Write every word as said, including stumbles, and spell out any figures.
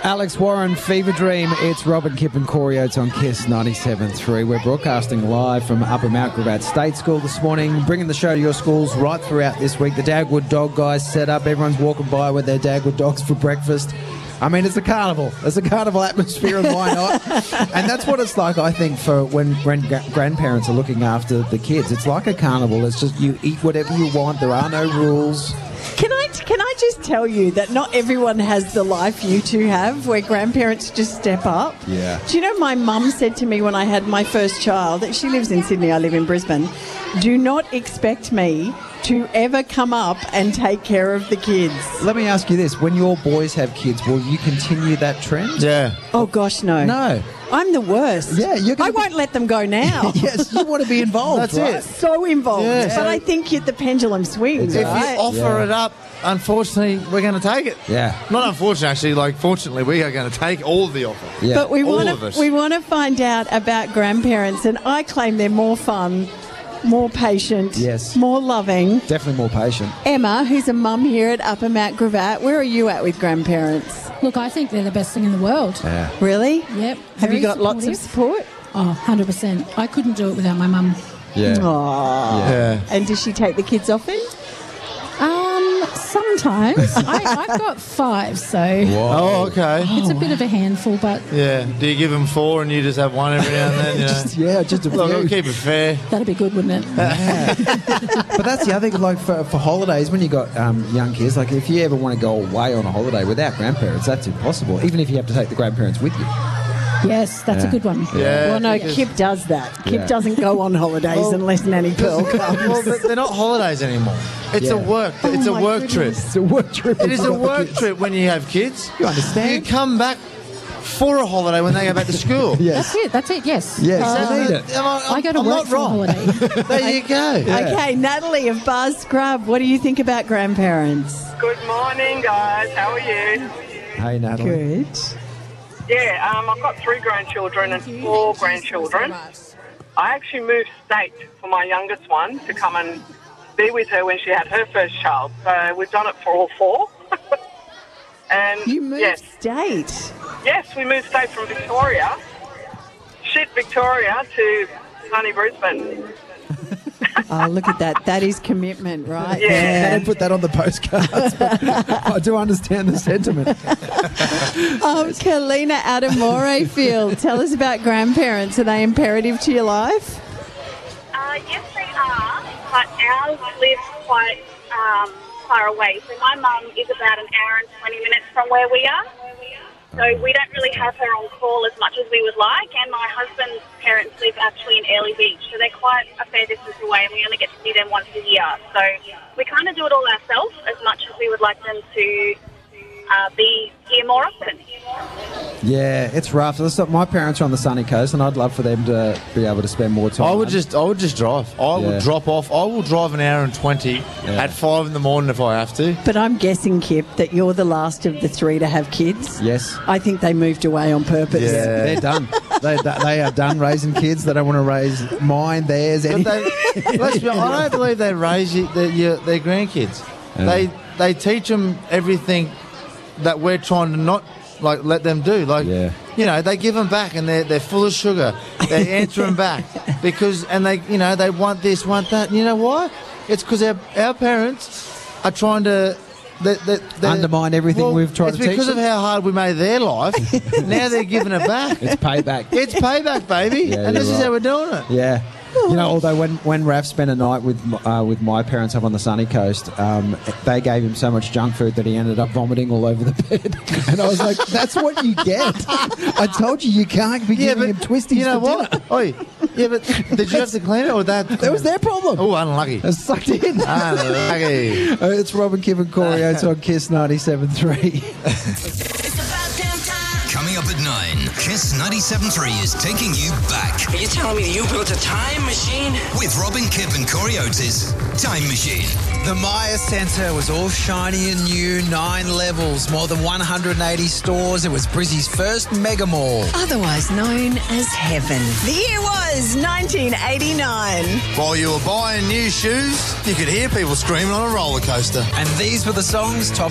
Alex Warren, Fever Dream. It's Robin, Kip and Corey Oates on Kiss ninety-seven point three. We're broadcasting live from Upper Mount Gravatt State School this morning, bringing the show to your schools right throughout this week. The Dagwood Dog guys set up. Everyone's walking by with their Dagwood dogs for breakfast. I mean, it's a carnival. It's a carnival atmosphere, and why not? And that's what it's like, I think, for when, when grandparents are looking after the kids. It's like a carnival. It's just you eat whatever you want. There are no rules. Can I can I just tell you that not everyone has the life you two have, where grandparents just step up? Yeah. Do you know, my mum said to me when I had my first child, she lives in Sydney, I live in Brisbane, do not expect me to ever come up and take care of the kids. Let me ask you this. When your boys have kids, will you continue that trend? Yeah. Oh, gosh, no. No. I'm the worst. Yeah, you're gonna I be... won't let them go now. Yes, you want to be involved. That's right? it. So involved. Yeah. But I think you, the pendulum swings, Exactly. If right? you offer Yeah. it up, unfortunately, we're going to take it. Yeah. Not unfortunately, actually. Like, fortunately, we are going to take all of the offer. Yeah. But we All want of us. to we want to find out about grandparents, and I claim they're more fun, more patient, Yes. more loving. Definitely more patient. Emma, who's a mum here at Upper Mount Gravatt, where are you at with grandparents? Look, I think they're the best thing in the world. Yeah. Really? Yep. Have very you got lots of supportive. support? Oh, one hundred percent. I couldn't do it without my mum. Yeah. Aww. Yeah. And does she take the kids often? Um, sometimes. I, I've got five, so Oh, okay. it's a bit of a handful, but Yeah. Do you give them four and you just have one every now and then? You know? Just, yeah, just a Look, few. we'll keep it fair. that'd be good, wouldn't it? But that's the other thing, like for, for holidays, when you got um, young kids, like if you ever want to go away on a holiday without grandparents, that's impossible, even if you have to take the grandparents with you. Yes, that's Yeah. a good one. Yeah. Well, no, because- Kip does that. Kip Yeah. doesn't go on holidays Well, unless Nanny Pearl comes. Well, th- they're not holidays anymore. It's Yeah. a work. Oh, It's a my work trip. goodness. It's a work trip. It is if a you've got the work kids. trip when you have kids. You understand? You come back for a holiday when they go back to school. Yes. That's it. That's it. Yes. Yes, Uh, you need it. Am I, I go to I'm work not for a wrong. holiday. There you go. Okay, Natalie of Bar Scrub, what do you think about grandparents? Good morning, guys. How are you? Hey, Natalie. Good. Yeah, um, I've got three grandchildren and four grandchildren. I actually moved state for my youngest one to come and be with her when she had her first child. So we've done it for all four. and You moved yes, state. yes, we moved state from Victoria, shit Victoria, to sunny Brisbane. Oh, look at that. That is commitment, right? Yeah. They don't put that on the postcards, but I do understand the sentiment. Um, Kalina out of Morayfield, tell us about grandparents. Are they imperative to your life? Uh, yes, they are, but ours live quite um, far away. So my mum is about an hour and twenty minutes from where we are. So we don't really have her on call as much as we would like. And my husband's parents live actually in Airlie Beach, so they're quite a fair distance away, and we only get to see them once a year. So we kind of do it all ourselves as much as we would like them to uh, be here more often. Yeah, it's rough. Listen, my parents are on the sunny coast, and I'd love for them to be able to spend more time. I would just, I would just drive. I Yeah. would drop off. I will drive an hour and twenty Yeah. at five in the morning if I have to. But I'm guessing, Kip, that you're the last of the three to have kids. Yes. I think they moved away on purpose. Yeah. They're done. They, they are done raising kids. They don't want to raise mine, theirs, But anything. they, let's be, I don't believe they raise you, their, your, their grandkids. Yeah. They they teach them everything that we're trying to not like let them do. Like, Yeah. you know, they give them back and they're they're full of sugar. They answer them back because and they you know they want this, want that. And you know why? It's because our our parents are trying to. They, they, they, Undermine everything well, we've tried it's to teach because them. of how hard we made their life. Now they're giving it back. It's payback. It's payback, baby. Yeah, and this you're is right. how we're doing it. Yeah. You know, although when, when Raph spent a night with uh, with my parents up on the sunny coast, um, they gave him so much junk food that he ended up vomiting all over the bed. And I was like, that's what you get. I told you, you can't be giving him twisties you know for what? dinner. Oi, yeah, but did you have to clean it or that? That was their problem. Oh, unlucky. It sucked in. Unlucky. Uh, it's Robin, Kip and Corey Oates on Kiss ninety-seven point three. Coming up at nine, Kiss ninety-seven point three is taking you back Are you telling me you built a time machine? with Robin, Kip and Corey Oates' Time Machine. The Maya Centre was all shiny and new, nine levels, more than one hundred eighty stores. It was Brizzy's first mega mall. Otherwise known as heaven. The year was nineteen eighty-nine. While you were buying new shoes, you could hear people screaming on a roller coaster. And these were the songs top